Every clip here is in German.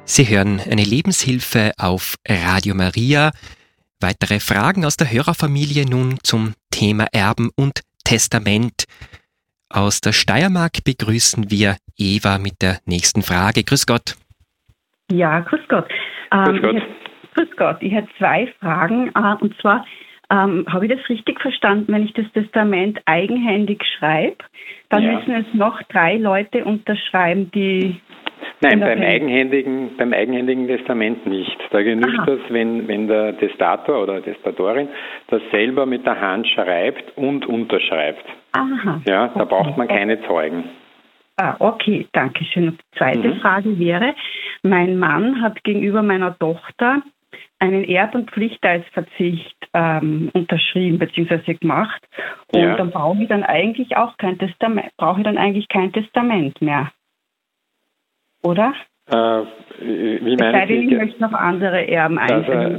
Sie hören eine Lebenshilfe auf Radio Maria. Weitere Fragen aus der Hörerfamilie nun zum Thema Erben und Testament. Aus der Steiermark begrüßen wir Eva mit der nächsten Frage. Grüß Gott. Ja, grüß Gott. Grüß Gott. Ich hätte zwei Fragen. Und zwar, habe ich das richtig verstanden, wenn ich das Testament eigenhändig schreibe, dann müssen es noch 3 Leute unterschreiben, die... Nein, beim eigenhändigen Testament nicht. Da genügt das, wenn der Testator oder Testatorin das selber mit der Hand schreibt und unterschreibt. Aha. Ja, da braucht man keine Zeugen. Okay, danke schön. Und die zweite Frage wäre, mein Mann hat gegenüber meiner Tochter einen Erb- und Pflichteilsverzicht unterschrieben bzw. gemacht. Und dann brauche ich dann eigentlich kein Testament mehr. Oder? Wie meinen Sie? Ich möchte noch andere Erben einführen.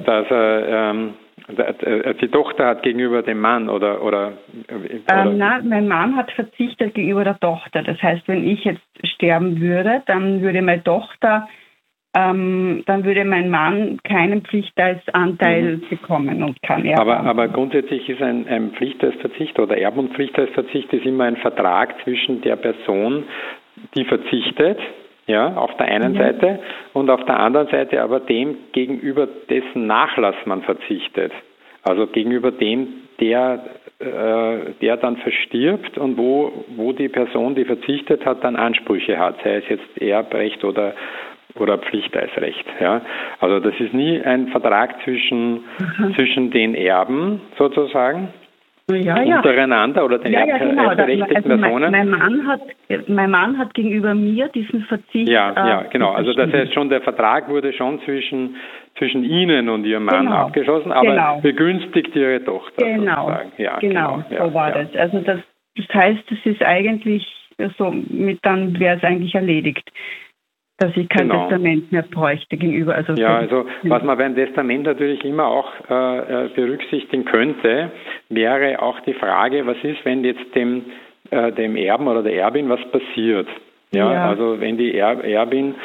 Die Tochter hat gegenüber dem Mann oder? Nein, mein Mann hat verzichtet gegenüber der Tochter. Das heißt, wenn ich jetzt sterben würde, dann würde meine Tochter, dann würde mein Mann keinen Pflichteilsanteil bekommen und kann Erben. Aber grundsätzlich ist ein Pflichteilsverzicht oder Erb- und Pflichteilsverzicht ist immer ein Vertrag zwischen der Person, die verzichtet, ja, auf der einen Seite, und auf der anderen Seite aber dem gegenüber dessen Nachlass man verzichtet. Also gegenüber dem, der dann verstirbt und wo die Person, die verzichtet hat, dann Ansprüche hat, sei es jetzt Erbrecht oder Pflichteilsrecht. Ja. Also das ist nie ein Vertrag zwischen den Erben sozusagen, untereinander oder den erbberechtigten Personen. Mein Mann hat gegenüber mir diesen Verzicht. Genau. Also das heißt schon, der Vertrag wurde schon zwischen Ihnen und Ihrem Mann abgeschlossen, aber begünstigt Ihre Tochter sozusagen. Ja, genau. So war das. Also das heißt, es ist eigentlich so, dann wäre es eigentlich erledigt, dass ich kein Testament mehr bräuchte gegenüber. Also was man beim Testament natürlich immer auch berücksichtigen könnte, wäre auch die Frage, was ist, wenn jetzt dem Erben oder der Erbin was passiert? Also wenn die Erbin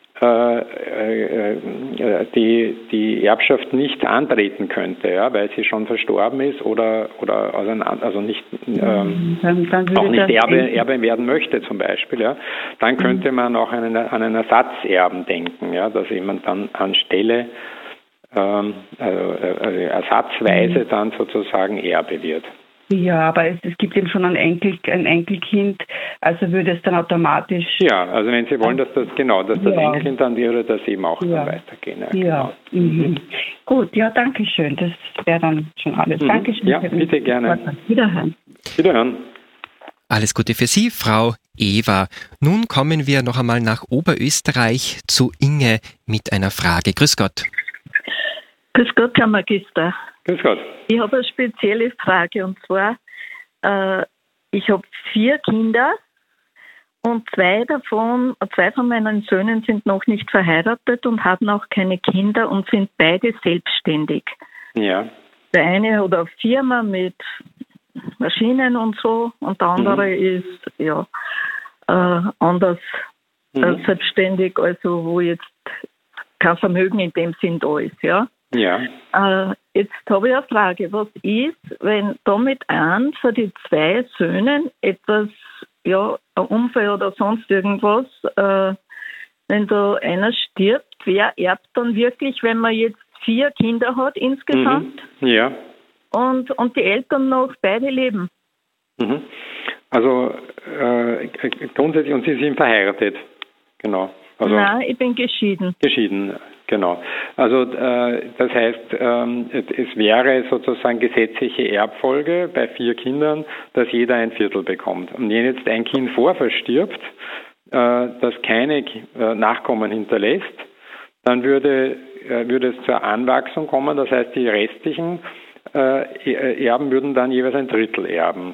die Erbschaft nicht antreten könnte, weil sie schon verstorben ist oder auch nicht Erbe werden möchte zum Beispiel, dann könnte man auch an einen Ersatzerben denken, dass jemand dann anstelle ersatzweise dann sozusagen Erbe wird. Ja, aber es gibt eben schon ein Enkelkind, also würde es dann automatisch... Ja, also wenn Sie wollen, dass das Enkelkind dann würde das eben auch dann weitergehen. Ja. Gut, danke schön. Das wäre dann schon alles. Danke schön. Ja, bitte gerne. Wiederhören. Alles Gute für Sie, Frau Eva. Nun kommen wir noch einmal nach Oberösterreich zu Inge mit einer Frage. Grüß Gott. Grüß Gott, Herr Magister. Grüß Gott. Ich habe eine spezielle Frage, und zwar, ich habe 4 Kinder und 2 von meinen Söhnen sind noch nicht verheiratet und haben auch keine Kinder und sind beide selbstständig. Ja. Der eine hat eine Firma mit Maschinen und so, und der andere ist anders selbstständig, also wo jetzt kein Vermögen in dem Sinn da ist, ja. Ja. Jetzt habe ich eine Frage. Was ist, wenn da mit einem von den 2 Söhnen etwas, ein Unfall oder sonst irgendwas, wenn da einer stirbt, wer erbt dann wirklich, wenn man jetzt 4 Kinder hat insgesamt? Ja. Und die Eltern noch beide leben? Also grundsätzlich, und Sie sind verheiratet? Genau. Also, nein, ich bin geschieden. Geschieden, genau. Also das heißt, es wäre sozusagen gesetzliche Erbfolge bei 4 Kindern, dass jeder ein Viertel bekommt. Und wenn jetzt ein Kind vorverstirbt, das keine Nachkommen hinterlässt, dann würde es zur Anwachsung kommen. Das heißt, die restlichen Erben würden dann jeweils ein Drittel erben.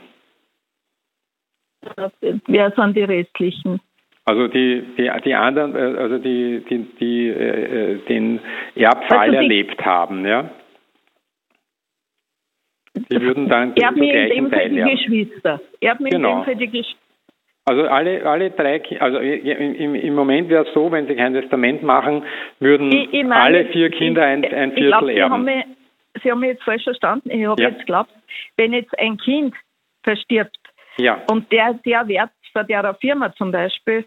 Wer sind die restlichen? Also die anderen, also die den Erbfall erlebt haben, ja. Die würden dann erben in dem Fall die Geschwister. Erben in dem Fall die Geschwister. Also alle drei, also im Moment wäre es so, wenn Sie kein Testament machen, würden alle 4 Kinder ein Viertel erben. Sie haben mich jetzt falsch verstanden. Ich habe jetzt geglaubt, wenn jetzt ein Kind verstirbt und der Wert von der Firma zum Beispiel,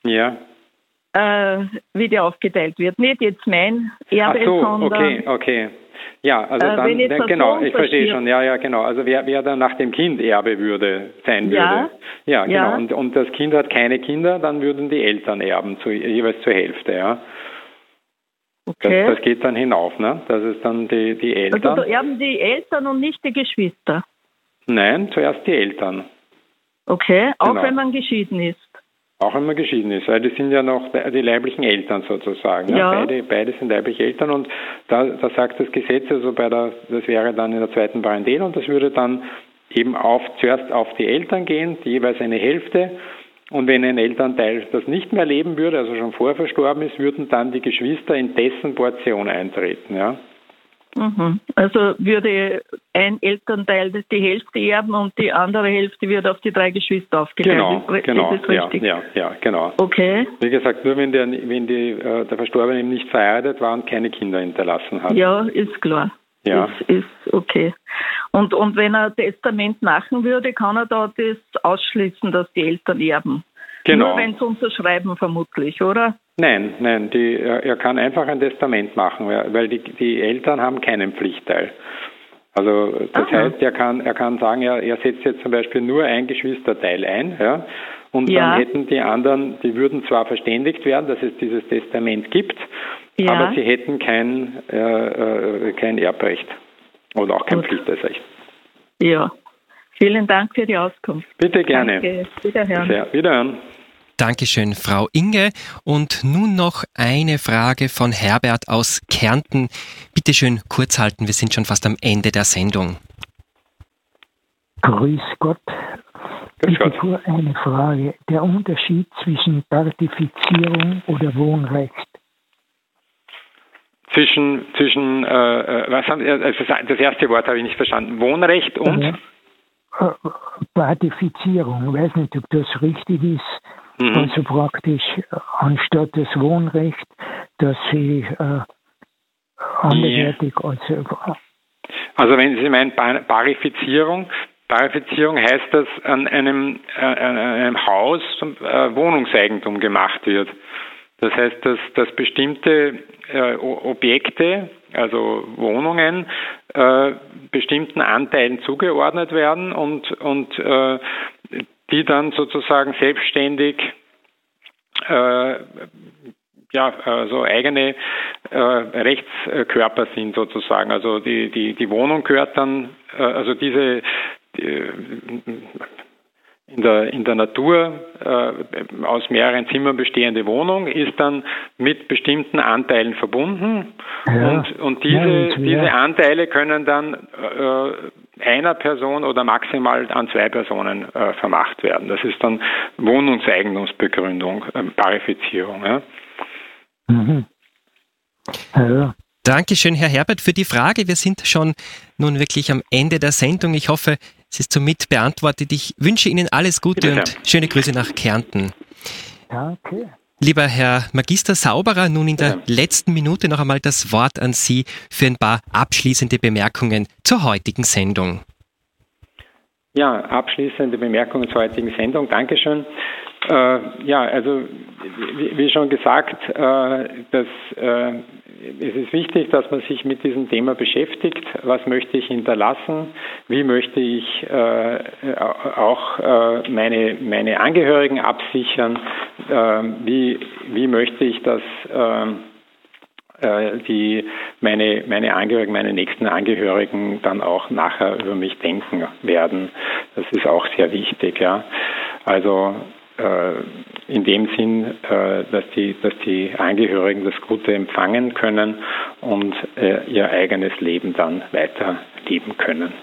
wie der aufgeteilt wird. Nicht jetzt mein Erbe, sondern... Okay. Ja, also dann, genau, ich verstehe schon. Ja, genau. Also wer dann nach dem Kind Erbe sein würde. Ja, genau. Und das Kind hat keine Kinder, dann würden die Eltern erben, jeweils zur Hälfte, ja. Okay. Das geht dann hinauf, ne? Das ist dann die Eltern. Also da erben die Eltern und nicht die Geschwister? Nein, zuerst die Eltern. Okay, auch wenn man geschieden ist? Auch wenn man geschieden ist, weil das sind ja noch die leiblichen Eltern sozusagen. Ja. Beide sind leibliche Eltern und da sagt das Gesetz, also das wäre dann in der zweiten Parentele und das würde dann eben zuerst auf die Eltern gehen, jeweils eine Hälfte. Und wenn ein Elternteil das nicht mehr leben würde, also schon vorher verstorben ist, würden dann die Geschwister in dessen Portion eintreten, ja. Also würde ein Elternteil die Hälfte erben und die andere Hälfte wird auf die 3 Geschwister aufgeteilt. Genau. Ist das richtig? Ja, genau. Okay. Wie gesagt, nur wenn der Verstorbene eben nicht verheiratet war und keine Kinder hinterlassen hat. Ja, ist klar. Ja. Ist okay. Und wenn er ein Testament machen würde, kann er da das ausschließen, dass die Eltern erben? Genau. Nur wenn sie unterschreiben vermutlich, oder? Nein, er kann einfach ein Testament machen, weil die Eltern haben keinen Pflichtteil. Also das heißt, er kann sagen, er setzt jetzt zum Beispiel nur ein Geschwisterteil ein, ja, und dann hätten die anderen, die würden zwar verständigt werden, dass es dieses Testament gibt, aber sie hätten kein Erbrecht oder auch kein Pflichtteilsrecht. Ja, vielen Dank für die Auskunft. Bitte gerne. Danke. Wiederhören. Wiederhören. Dankeschön, Frau Inge. Und nun noch eine Frage von Herbert aus Kärnten. Bitte schön kurz halten, wir sind schon fast am Ende der Sendung. Grüß Gott. Bitte nur eine Frage. Der Unterschied zwischen Partifizierung oder Wohnrecht? Was haben das erste Wort habe ich nicht verstanden. Wohnrecht und? Partifizierung. Ich weiß nicht, ob das richtig ist. Also praktisch anstatt das Wohnrecht, dass sie anderweitig Also wenn Sie meinen Parifizierung heißt, dass an einem Haus Wohnungseigentum gemacht wird. Das heißt, dass bestimmte Objekte, also Wohnungen, bestimmten Anteilen zugeordnet werden und die dann sozusagen selbstständig so eigene Rechtskörper sind sozusagen. Also die Wohnung gehört dann, also diese in der Natur aus mehreren Zimmern bestehende Wohnung ist dann mit bestimmten Anteilen verbunden und diese Anteile können dann einer Person oder maximal an 2 Personen vermacht werden. Das ist dann Wohnungseigentumsbegründung, Parifizierung. Ja. Dankeschön, Herr Herbert, für die Frage. Wir sind schon nun wirklich am Ende der Sendung. Ich hoffe, es ist somit beantwortet. Ich wünsche Ihnen alles Gute und schöne Grüße nach Kärnten. Danke. Lieber Herr Magister Sauberer, nun in der letzten Minute noch einmal das Wort an Sie für ein paar abschließende Bemerkungen zur heutigen Sendung. Ja, abschließende Bemerkungen zur heutigen Sendung. Dankeschön. Also wie schon gesagt, es ist wichtig, dass man sich mit diesem Thema beschäftigt. Was möchte ich hinterlassen? Wie möchte ich auch meine Angehörigen absichern? Wie möchte ich, dass meine Angehörigen, meine nächsten Angehörigen dann auch nachher über mich denken werden? Das ist auch sehr wichtig, ja. Also in dem Sinn, dass die Angehörigen das Gute empfangen können und ihr eigenes Leben dann weiterleben können.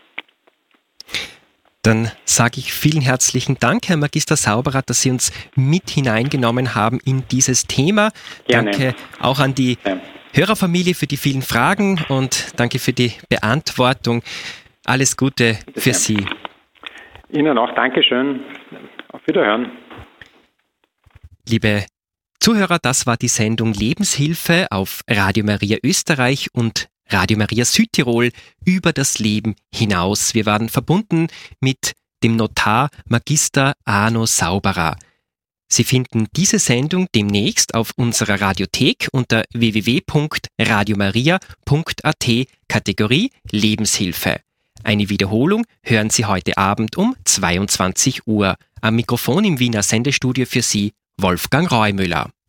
Dann sage ich vielen herzlichen Dank, Herr Magister Sauberer, dass Sie uns mit hineingenommen haben in dieses Thema. Gerne. Danke auch an die Hörerfamilie für die vielen Fragen und danke für die Beantwortung. Alles Gute für Sie. Ihnen auch Dankeschön. Auf Wiederhören. Liebe Zuhörer, das war die Sendung Lebenshilfe auf Radio Maria Österreich und Radio Maria Südtirol über das Leben hinaus. Wir waren verbunden mit dem Notar Magister Arno Sauberer. Sie finden diese Sendung demnächst auf unserer Radiothek unter www.radiomaria.at Kategorie Lebenshilfe. Eine Wiederholung hören Sie heute Abend um 22 Uhr. Am Mikrofon im Wiener Sendestudio für Sie Wolfgang Reumüller.